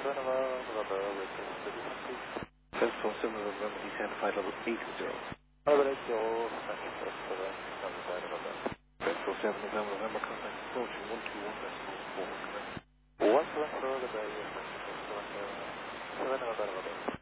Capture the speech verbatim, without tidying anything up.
Vessel seven November, descend flight level eight zero. Vessel seven November, November, contact approaching one two one decimal four. one two one,